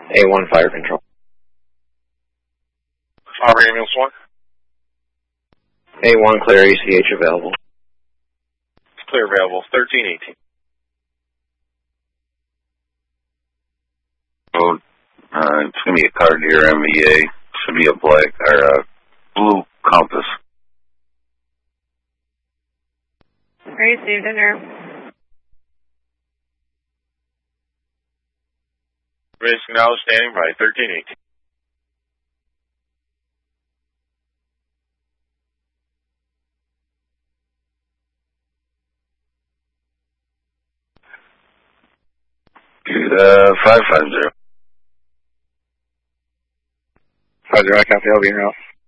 A1 fire control. Fire ambulance 1. A1 clear ACH available. Clear available, 1318. Oh, it's going to be a Cartier MVA. Should be a black or a blue Compass. Received dinner. Risk now standing by, 1318. Good, 550. 50, I copy, I'll be in route.